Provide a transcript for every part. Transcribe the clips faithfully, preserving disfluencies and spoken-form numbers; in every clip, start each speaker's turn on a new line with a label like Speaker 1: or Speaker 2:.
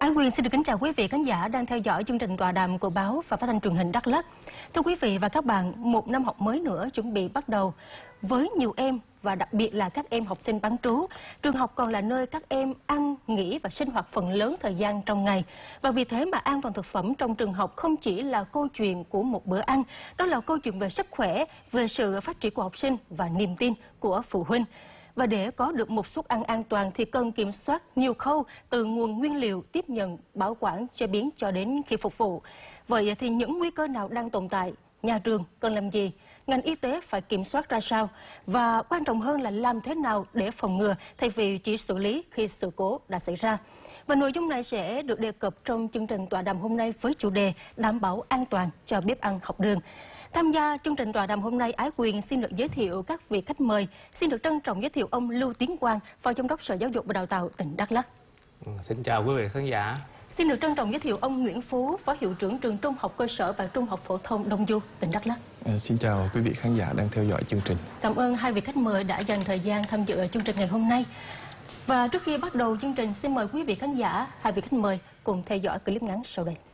Speaker 1: Ái Quyên xin được kính chào quý vị khán giả đang theo dõi chương trình tọa đàm của báo và phát thanh truyền hình Đắk Lắk. Thưa quý vị và các bạn, một năm học mới nữa chuẩn bị bắt đầu. Với nhiều em và đặc biệt là các em học sinh bán trú, trường học còn là nơi các em ăn, nghỉ và sinh hoạt phần lớn thời gian trong ngày. Và vì thế mà an toàn thực phẩm trong trường học không chỉ là câu chuyện của một bữa ăn, đó là câu chuyện về sức khỏe, về sự phát triển của học sinh và niềm tin của phụ huynh. Và để có được một suất ăn an toàn thì cần kiểm soát nhiều khâu từ nguồn nguyên liệu, tiếp nhận, bảo quản, chế biến cho đến khi phục vụ. Vậy thì những nguy cơ nào đang tồn tại? Nhà trường cần làm gì? Ngành y tế phải kiểm soát ra sao? Và quan trọng hơn là làm thế nào để phòng ngừa thay vì chỉ xử lý khi sự cố đã xảy ra? Và nội dung này sẽ được đề cập trong chương trình tọa đàm hôm nay với chủ đề đảm bảo an toàn cho bếp ăn học đường. Tham gia chương trình tọa đàm hôm nay, Ái Quyên xin được giới thiệu các vị khách mời. Xin được trân trọng giới thiệu ông Lưu Tiến Quang, Phó Giám đốc Sở Giáo dục và Đào tạo tỉnh Đắk Lắk.
Speaker 2: Xin chào quý vị khán giả.
Speaker 1: Xin được trân trọng giới thiệu ông Nguyễn Phú, Phó Hiệu trưởng Trường Trung học cơ sở và Trung học phổ thông Đông Du, tỉnh Đắk Lắk.
Speaker 3: À, xin chào quý vị khán giả đang theo dõi chương trình.
Speaker 1: Cảm ơn hai vị khách mời đã dành thời gian tham dự chương trình ngày hôm nay. Và trước khi bắt đầu chương trình, xin mời quý vị khán giả, hai vị khách mời cùng theo dõi clip ngắn sau đây.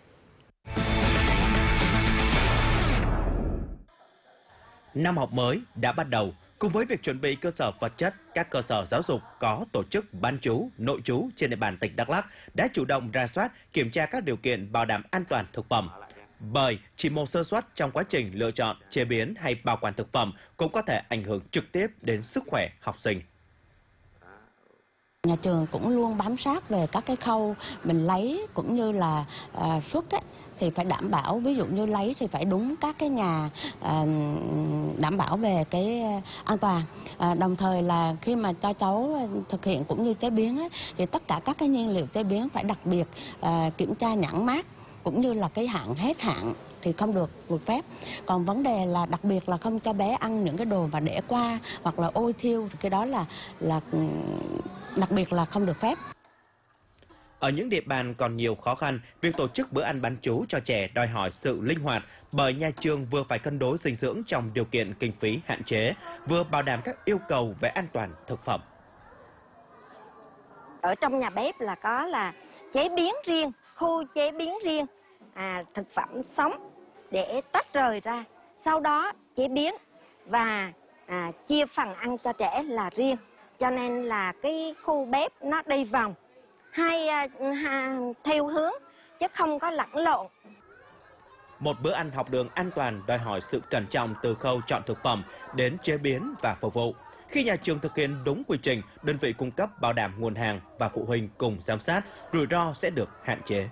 Speaker 4: Năm học mới đã bắt đầu. Cùng với việc chuẩn bị cơ sở vật chất, các cơ sở giáo dục có tổ chức bán trú, nội trú trên địa bàn tỉnh Đắk Lắk đã chủ động rà soát, kiểm tra các điều kiện bảo đảm an toàn thực phẩm. Bởi chỉ một sơ suất trong quá trình lựa chọn, chế biến hay bảo quản thực phẩm cũng có thể ảnh hưởng trực tiếp đến sức khỏe học sinh.
Speaker 5: Nhà trường cũng luôn bám sát về các cái khâu mình lấy cũng như là à, xuất ấy, thì phải đảm bảo, ví dụ như lấy thì phải đúng các cái nhà à, đảm bảo về cái an toàn. À, đồng thời là khi mà cho cháu thực hiện cũng như chế biến ấy, thì tất cả các cái nhiên liệu chế biến phải đặc biệt à, kiểm tra nhãn mác cũng như là cái hạn hết hạn thì không được được phép. Còn vấn đề là đặc biệt là không cho bé ăn những cái đồ mà để qua hoặc là ôi thiêu thì cái đó là là đặc biệt là không được phép.
Speaker 4: Ở những địa bàn còn nhiều khó khăn, việc tổ chức bữa ăn bán trú cho trẻ đòi hỏi sự linh hoạt bởi nhà trường vừa phải cân đối dinh dưỡng trong điều kiện kinh phí hạn chế, vừa bảo đảm các yêu cầu về an toàn thực phẩm.
Speaker 6: Ở trong nhà bếp là có là chế biến riêng, khu chế biến riêng, à, thực phẩm sống để tách rời ra, sau đó chế biến và à, chia phần ăn cho trẻ là riêng. Cho nên là cái khu bếp nó đi vòng hay à, theo hướng chứ không có lẫn lộn.
Speaker 4: Một bữa ăn học đường an toàn đòi hỏi sự cẩn trọng từ khâu chọn thực phẩm đến chế biến và phục vụ. Khi nhà trường thực hiện đúng quy trình, đơn vị cung cấp bảo đảm nguồn hàng và phụ huynh cùng giám sát, rủi ro sẽ được hạn chế.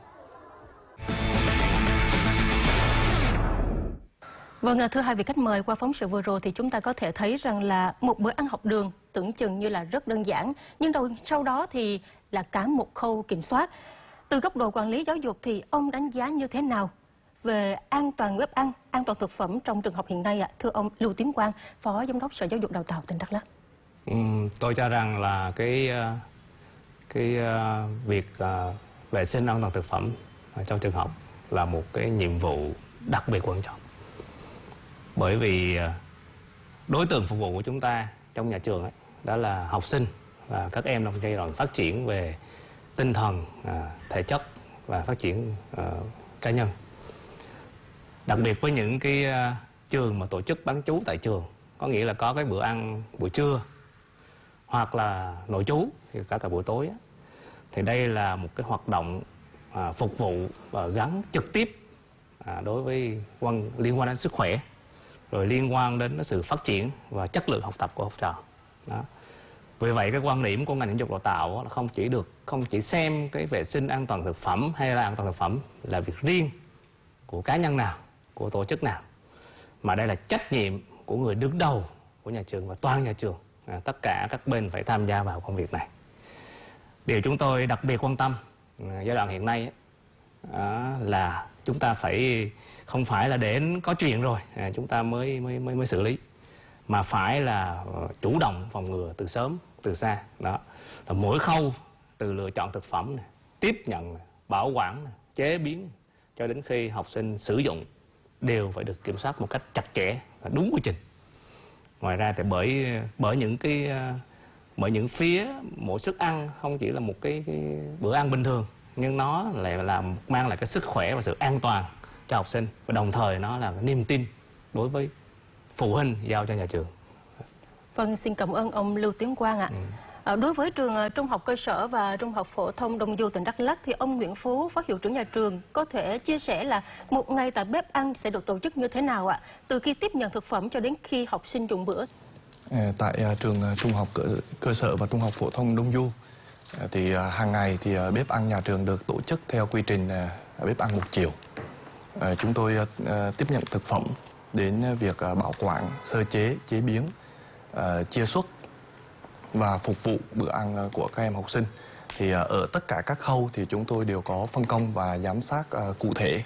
Speaker 1: Vâng, thưa hai vị khách mời, qua phóng sự vừa rồi thì chúng ta có thể thấy rằng là một bữa ăn học đường tưởng chừng như là rất đơn giản, nhưng đầu sau đó thì là cả một khâu kiểm soát. Từ góc độ quản lý giáo dục thì ông đánh giá như thế nào về an toàn bếp ăn, an toàn thực phẩm trong trường học hiện nay ạ? Thưa ông Lưu Tiến Quang, Phó Giám đốc Sở Giáo dục Đào tạo tỉnh Đắk Lắk.
Speaker 2: Ừ, tôi cho rằng là cái cái việc vệ sinh an toàn thực phẩm trong trường học là một cái nhiệm vụ đặc biệt quan trọng. Bởi vì đối tượng phục vụ của chúng ta trong nhà trường ấy, đó là học sinh và các em trong giai đoạn phát triển về tinh thần, thể chất và phát triển uh, cá nhân. Đặc biệt với những cái uh, trường mà tổ chức bán trú tại trường, có nghĩa là có cái bữa ăn buổi trưa hoặc là nội trú thì cả cả buổi tối ấy, thì đây là một cái hoạt động uh, phục vụ và gắn trực tiếp uh, đối với quan, liên quan đến sức khỏe, rồi liên quan đến sự phát triển và chất lượng học tập của học trò. Đó. Vì vậy cái quan điểm của ngành giáo dục đào tạo là không chỉ được không chỉ xem cái vệ sinh an toàn thực phẩm hay là an toàn thực phẩm là việc riêng của cá nhân nào, của tổ chức nào, mà đây là trách nhiệm của người đứng đầu của nhà trường và toàn nhà trường. À, tất cả các bên phải tham gia vào công việc này. Điều chúng tôi đặc biệt quan tâm à, giai đoạn hiện nay à, là chúng ta phải không phải là để có chuyện rồi à, chúng ta mới, mới mới mới xử lý, mà phải là chủ động phòng ngừa từ sớm, từ xa. Đó là mỗi khâu từ lựa chọn thực phẩm này, tiếp nhận này, bảo quản này, chế biến này, cho đến khi học sinh sử dụng đều phải được kiểm soát một cách chặt chẽ và đúng quy trình. Ngoài ra thì bởi bởi những cái bởi những phía mỗi suất ăn không chỉ là một cái, cái bữa ăn bình thường nhưng nó lại là mang lại cái sức khỏe và sự an toàn cho học sinh, và đồng thời nó là cái niềm tin đối với phụ huynh giao cho nhà trường.
Speaker 1: Vâng, xin cảm ơn ông Lưu Tiến Quang ạ. Ừ. Đối với trường trung học cơ sở và trung học phổ thông Đông Du tỉnh Đắk Lắk thì ông Nguyễn Phú, phó hiệu trưởng nhà trường, có thể chia sẻ là một ngày tại bếp ăn sẽ được tổ chức như thế nào ạ? Từ khi tiếp nhận thực phẩm cho đến khi học sinh dùng bữa.
Speaker 3: Tại trường trung học cơ, cơ sở và trung học phổ thông Đông Du thì hàng ngày thì bếp ăn nhà trường được tổ chức theo quy trình bếp ăn một chiều. Chúng tôi tiếp nhận thực phẩm đến việc bảo quản, sơ chế, chế biến, chia xuất và phục vụ bữa ăn của các em học sinh. Thì ở tất cả các khâu thì chúng tôi đều có phân công và giám sát cụ thể.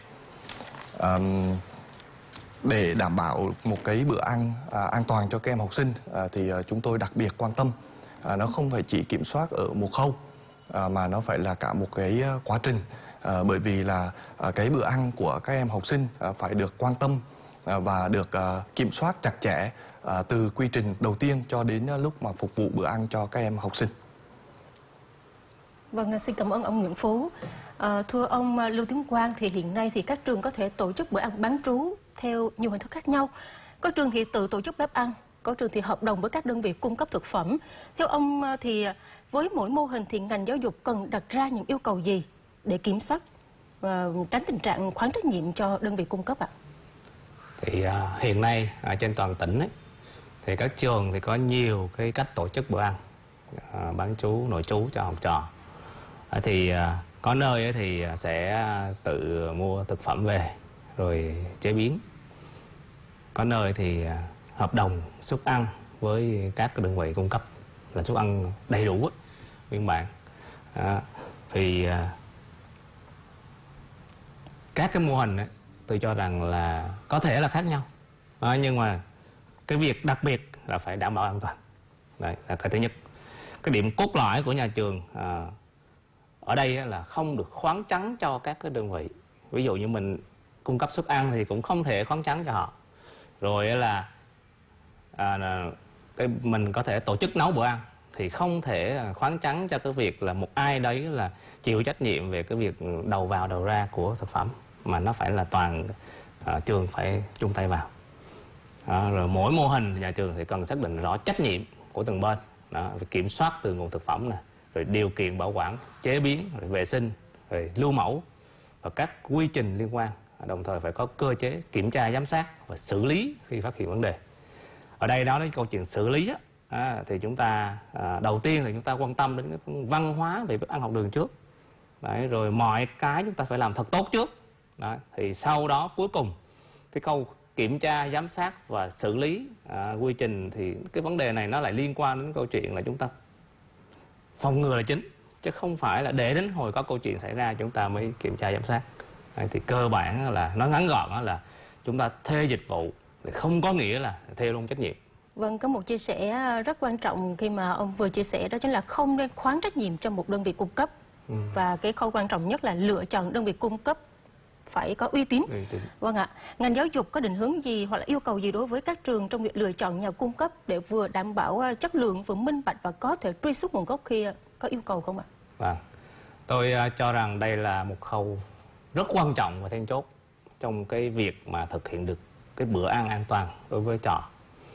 Speaker 3: Để đảm bảo một cái bữa ăn an toàn cho các em học sinh thì chúng tôi đặc biệt quan tâm. Nó không phải chỉ kiểm soát ở một khâu mà nó phải là cả một cái quá trình. Bởi vì là cái bữa ăn của các em học sinh phải được quan tâm và được kiểm soát chặt chẽ từ quy trình đầu tiên cho đến lúc mà phục vụ bữa ăn cho các em học sinh.
Speaker 1: Vâng, xin cảm ơn ông Nguyễn Phú. À, thưa ông Lưu Tiến Quang, thì hiện nay thì các trường có thể tổ chức bữa ăn bán trú theo nhiều hình thức khác nhau. Có trường thì tự tổ chức bếp ăn, có trường thì hợp đồng với các đơn vị cung cấp thực phẩm. Theo ông thì với mỗi mô hình thì ngành giáo dục cần đặt ra những yêu cầu gì để kiểm soát và tránh tình trạng khoán trách nhiệm cho đơn vị cung cấp ạ?
Speaker 2: Thì uh, hiện nay uh, trên toàn tỉnh ấy, thì các trường thì có nhiều cái cách tổ chức bữa ăn uh, bán trú, nội trú cho học trò. Uh, thì uh, có nơi ấy thì sẽ tự mua thực phẩm về rồi chế biến. Có nơi thì uh, hợp đồng suất ăn với các đơn vị cung cấp là suất ăn đầy đủ ấy, nguyên bản. Uh, thì uh, các cái mô hình ấy, tôi cho rằng là có thể là khác nhau, à, nhưng mà cái việc đặc biệt là phải đảm bảo an toàn. Đấy là cái thứ nhất. Cái điểm cốt lõi của nhà trường à, ở đây là không được khoán trắng cho các cái đơn vị. Ví dụ như mình cung cấp suất ăn thì cũng không thể khoán trắng cho họ. Rồi là à, cái mình có thể tổ chức nấu bữa ăn thì không thể khoán trắng cho cái việc là một ai đấy là chịu trách nhiệm về cái việc đầu vào đầu ra của thực phẩm, mà nó phải là toàn uh, trường phải chung tay vào. À, rồi mỗi mô hình nhà trường thì cần xác định rõ trách nhiệm của từng bên. Đó, phải kiểm soát từ nguồn thực phẩm này, rồi điều kiện bảo quản, chế biến, rồi vệ sinh, rồi lưu mẫu và các quy trình liên quan. Đồng thời phải có cơ chế kiểm tra giám sát và xử lý khi phát hiện vấn đề. Ở đây đó đến câu chuyện xử lý á, à, thì chúng ta à, đầu tiên thì chúng ta quan tâm đến cái văn hóa về bếp ăn học đường trước. Đấy, rồi mọi cái chúng ta phải làm thật tốt trước. Đấy, thì sau đó cuối cùng cái câu kiểm tra, giám sát và xử lý à, quy trình thì cái vấn đề này nó lại liên quan đến câu chuyện là chúng ta phòng ngừa là chính, chứ không phải là để đến hồi có câu chuyện xảy ra chúng ta mới kiểm tra giám sát. Đấy, thì cơ bản là nói ngắn gọn là chúng ta thuê dịch vụ thì không có nghĩa là thuê luôn trách nhiệm.
Speaker 1: Vâng, có một chia sẻ rất quan trọng khi mà ông vừa chia sẻ, đó chính là không nên khoán trách nhiệm cho một đơn vị cung cấp. Ừ. Và cái khâu quan trọng nhất là lựa chọn đơn vị cung cấp phải có uy tín. Uy tín. Vâng ạ. Ngành giáo dục có định hướng gì hoặc là yêu cầu gì đối với các trường trong việc lựa chọn nhà cung cấp để vừa đảm bảo chất lượng, vừa minh bạch và có thể truy xuất nguồn gốc khi có yêu cầu không ạ?
Speaker 2: Vâng. Tôi cho rằng đây là một khâu rất quan trọng và then chốt trong cái việc mà thực hiện được cái bữa ăn an toàn đối với trò.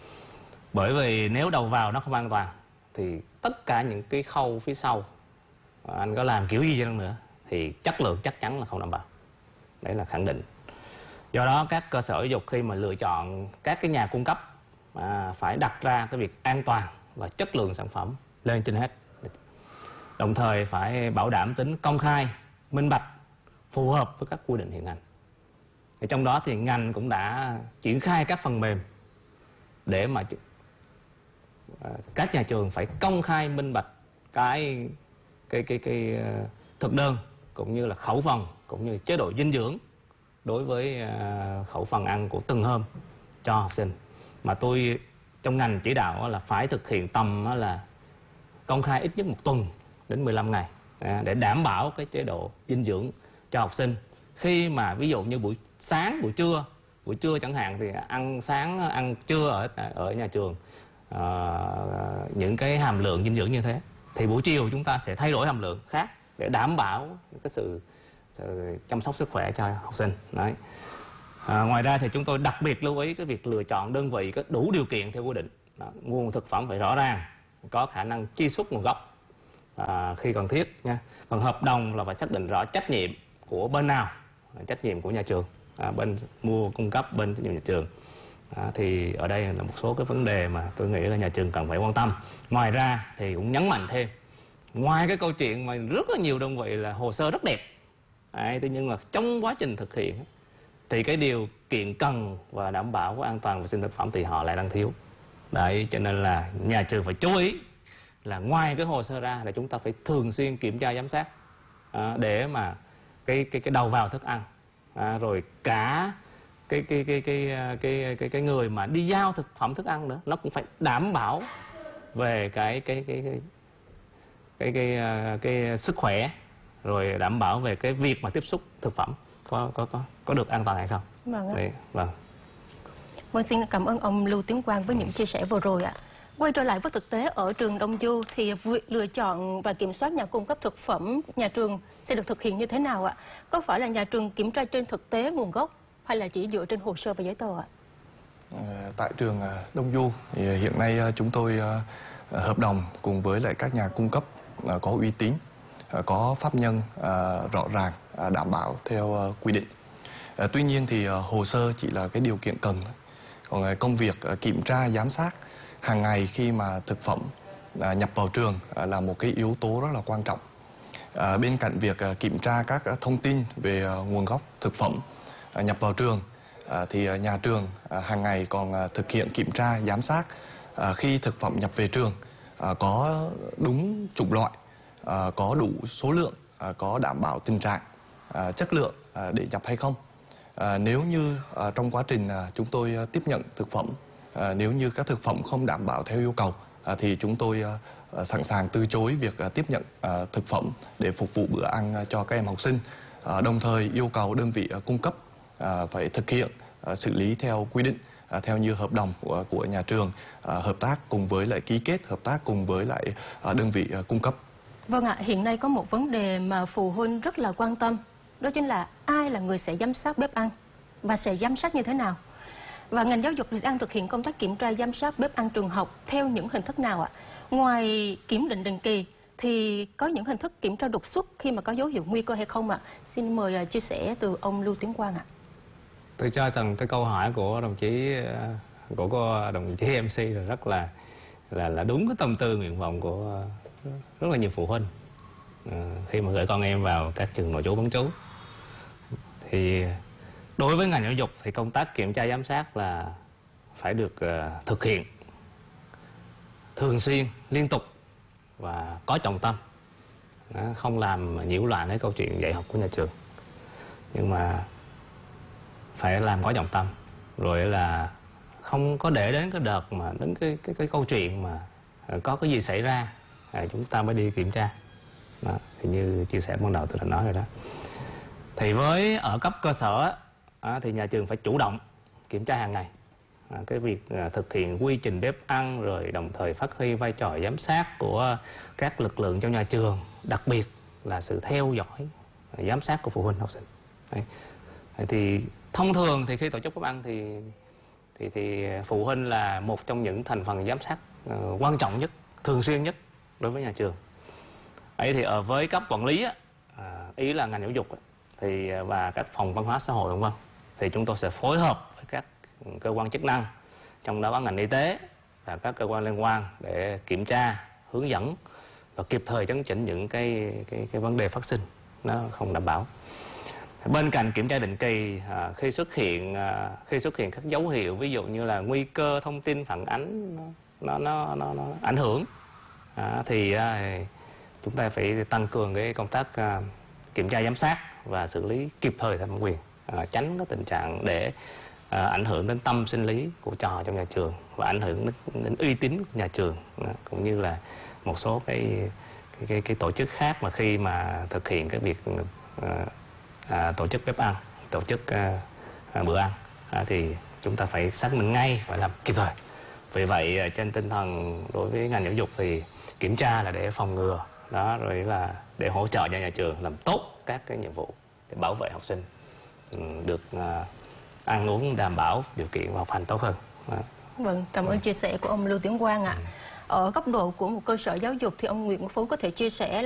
Speaker 2: Bởi vì nếu đầu vào nó không an toàn thì tất cả những cái khâu phía sau anh có làm kiểu gì cho nữa thì chất lượng chắc chắn là không đảm bảo. Đấy là khẳng định. Do đó các cơ sở giáo dục khi mà lựa chọn các cái nhà cung cấp à, phải đặt ra cái việc an toàn và chất lượng sản phẩm lên trên hết. Đồng thời phải bảo đảm tính công khai, minh bạch, phù hợp với các quy định hiện hành. Thì trong đó thì ngành cũng đã triển khai các phần mềm để mà các nhà trường phải công khai minh bạch cái cái cái cái thực đơn cũng như là khẩu phần cũng như chế độ dinh dưỡng đối với khẩu phần ăn của từng hôm cho học sinh. Mà tôi trong ngành chỉ đạo là phải thực hiện tầm là công khai ít nhất một tuần đến mười lăm ngày để đảm bảo cái chế độ dinh dưỡng cho học sinh. Khi mà ví dụ như buổi sáng, buổi trưa, buổi trưa chẳng hạn thì ăn sáng, ăn trưa ở ở nhà trường uh, những cái hàm lượng dinh dưỡng như thế, thì buổi chiều chúng ta sẽ thay đổi hàm lượng khác để đảm bảo cái sự, sự chăm sóc sức khỏe cho học sinh. Đấy. À, ngoài ra thì chúng tôi đặc biệt lưu ý cái việc lựa chọn đơn vị có đủ điều kiện theo quy định. Đó, nguồn thực phẩm phải rõ ràng, có khả năng truy xuất nguồn gốc à, khi cần thiết nha. Còn hợp đồng là phải xác định rõ trách nhiệm của bên nào, trách nhiệm của nhà trường, à, bên mua cung cấp, bên trách nhiệm nhà trường. À, thì ở đây là một số cái vấn đề mà tôi nghĩ là nhà trường cần phải quan tâm. Ngoài ra thì cũng nhấn mạnh thêm, ngoài cái câu chuyện mà rất là nhiều đơn vị là hồ sơ rất đẹp, đấy, thế nhưng mà trong quá trình thực hiện thì cái điều kiện cần và đảm bảo của an toàn vệ sinh thực phẩm thì họ lại đang thiếu. Đấy, cho nên là nhà trường phải chú ý là ngoài cái hồ sơ ra là chúng ta phải thường xuyên kiểm tra giám sát, à, để mà cái cái cái đầu vào thức ăn, à, rồi cả cái cái cái cái cái cái cái người mà đi giao thực phẩm thức ăn nữa, nó cũng phải đảm bảo về cái cái cái cái cái cái cái, cái sức khỏe, rồi đảm bảo về cái việc mà tiếp xúc thực phẩm có có có có được an toàn hay không.
Speaker 1: Vâng ạ.
Speaker 2: Đấy, vâng.
Speaker 1: Vâng, xin cảm ơn ông Lưu Tiến Quang với những chia sẻ vừa rồi ạ. Quay trở lại với thực tế ở trường Đông Du thì việc lựa chọn và kiểm soát nhà cung cấp thực phẩm nhà trường sẽ được thực hiện như thế nào ạ? Có phải là nhà trường kiểm tra trên thực tế nguồn gốc hay là chỉ dựa trên hồ sơ và giấy tờ ạ?
Speaker 3: Tại trường Đông Du thì hiện nay chúng tôi hợp đồng cùng với lại các nhà cung cấp có uy tín, có pháp nhân rõ ràng, đảm bảo theo quy định. Tuy nhiên thì hồ sơ chỉ là cái điều kiện cần, còn công việc kiểm tra giám sát hàng ngày khi mà thực phẩm nhập vào trường là một cái yếu tố rất là quan trọng. Bên cạnh việc kiểm tra các thông tin về nguồn gốc thực phẩm nhập vào trường thì nhà trường hàng ngày còn thực hiện kiểm tra giám sát khi thực phẩm nhập về trường có đúng chủng loại, có đủ số lượng, có đảm bảo tình trạng, chất lượng để nhập hay không. Nếu như trong quá trình chúng tôi tiếp nhận thực phẩm, nếu như các thực phẩm không đảm bảo theo yêu cầu thì chúng tôi sẵn sàng từ chối việc tiếp nhận thực phẩm để phục vụ bữa ăn cho các em học sinh. Đồng thời yêu cầu đơn vị cung cấp phải thực hiện xử lý theo quy định, theo như hợp đồng của, của nhà trường, hợp tác cùng với lại ký kết, hợp tác cùng với lại đơn vị cung cấp.
Speaker 1: Vâng ạ, hiện nay có một vấn đề mà phụ huynh rất là quan tâm, đó chính là ai là người sẽ giám sát bếp ăn và sẽ giám sát như thế nào. Và ngành giáo dục thì đang thực hiện công tác kiểm tra giám sát bếp ăn trường học theo những hình thức nào ạ? Ngoài kiểm định định kỳ thì có những hình thức kiểm tra đột xuất khi mà có dấu hiệu nguy cơ hay không ạ? Xin mời chia sẻ từ ông Lưu Tiến Quang ạ.
Speaker 2: Tôi cho rằng cái câu hỏi của đồng chí của cô đồng chí em xê là rất là là là đúng cái tâm tư nguyện vọng của rất là nhiều phụ huynh à, khi mà gửi con em vào các trường nội trú bán trú. Thì đối với ngành giáo dục thì công tác kiểm tra giám sát là phải được uh, thực hiện thường xuyên, liên tục và có trọng tâm, đó, không làm nhiễu loạn cái câu chuyện dạy học của nhà trường. Nhưng mà phải làm có trọng tâm, rồi là không có để đến cái đợt mà đến cái cái cái câu chuyện mà có cái gì xảy ra à, chúng ta mới đi kiểm tra. Đó, thì như chia sẻ ban đầu tôi đã nói rồi đó. Thì với ở cấp cơ sở à, thì nhà trường phải chủ động kiểm tra hàng ngày à, cái việc à, thực hiện quy trình bếp ăn, rồi đồng thời phát huy vai trò giám sát của các lực lượng trong nhà trường, đặc biệt là sự theo dõi à, giám sát của phụ huynh học sinh. Đấy. Thì thông thường thì khi tổ chức bếp ăn thì thì thì phụ huynh là một trong những thành phần giám sát uh, quan trọng nhất, thường xuyên nhất đối với nhà trường. Ấy thì ở với cấp quản lý á, à, ý là ngành giáo dục á, thì và các phòng văn hóa xã hội đúng không? Thì chúng tôi sẽ phối hợp với các cơ quan chức năng, trong đó có ngành y tế và các cơ quan liên quan để kiểm tra, hướng dẫn và kịp thời chấn chỉnh những cái cái cái vấn đề phát sinh nó không đảm bảo. Bên cạnh kiểm tra định kỳ, à, khi xuất hiện à, khi xuất hiện các dấu hiệu ví dụ như là nguy cơ thông tin phản ánh nó nó nó, nó ảnh hưởng à, thì à, chúng ta phải tăng cường cái công tác à, kiểm tra giám sát và xử lý kịp thời theo thẩm quyền, à, tránh cái tình trạng để à, ảnh hưởng đến tâm sinh lý của trò trong nhà trường và ảnh hưởng đến, đến uy tín của nhà trường, à, cũng như là một số cái cái, cái cái tổ chức khác mà khi mà thực hiện cái việc à, À, tổ chức bếp ăn, tổ chức à, à, bữa ăn à, thì chúng ta phải xác minh ngay, phải làm kịp thời. Vì vậy trên tinh thần đối với ngành giáo dục thì kiểm tra là để phòng ngừa đó, rồi là để hỗ trợ cho nhà trường làm tốt các cái nhiệm vụ để bảo vệ học sinh ừ, được à, ăn uống đảm bảo điều kiện và học hành tốt hơn. Đó.
Speaker 1: Vâng, cảm ơn chia sẻ của ông Lưu Tiến Quang ạ. Ở góc độ của một cơ sở giáo dục thì ông Nguyễn Phú có thể chia sẻ